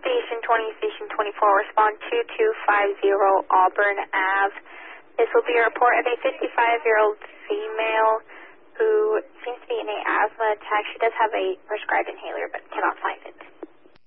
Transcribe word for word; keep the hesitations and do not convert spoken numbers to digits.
Station twenty, Station twenty-four, respond two two five zero Auburn Avenue. This will be a report of a fifty-five-year-old female who seems to be in a asthma attack. She does have a prescribed inhaler but cannot find it.